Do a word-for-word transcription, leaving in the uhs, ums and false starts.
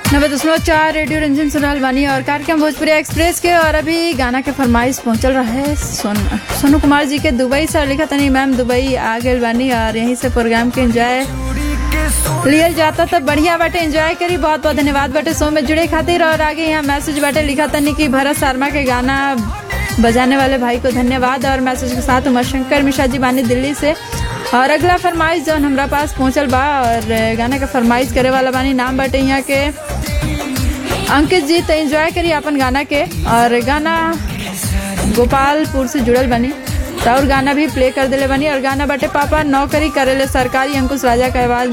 नब्बे दशमलव चार रेडियो रंजन सुनाल बानी और कार्यक्रम भोजपुरी एक्सप्रेस के। और अभी गाना के फरमाइश पहुंचल रहा है सोन सोनू कुमार जी के दुबई से लिखा तनी मैम दुबई आ गए बानी और यहीं से प्रोग्राम के एंजॉय लियल जाता तो बढ़िया बाटे, एंजॉय करी। बहुत बहुत धन्यवाद बाटे शो में जुड़े खातिर। और आगे यहाँ मैसेज बाटे लिखा तनी कि भरत शर्मा के गाना बजाने वाले भाई को धन्यवाद। और मैसेज के साथ उमाशंकर मिश्रा जी बानी दिल्ली से। और अगला फरमाइश जो हमरा पास पहुंचल बा और गाना का फरमाइश करे वाला बानी नाम बाटे यहाँ के अंकित जी। तो एंजॉय करिए अपन गाना के। और गाना गोपालपुर से जुड़ल बनी तो और गाना भी प्ले कर दिले बनी। और गाना बाटे पापा नौकरी करेले सरकारी, अंकुश राजा का आवाज